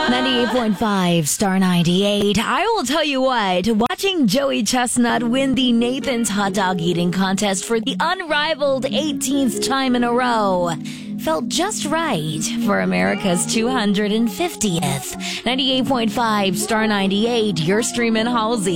98.5 Star 98. I will tell you what, watching Joey Chestnut win the Nathan's hot dog eating contest for the unrivaled 18th time in a row felt just right for America's 250th. 98.5 Star 98, you're streaming Halsey.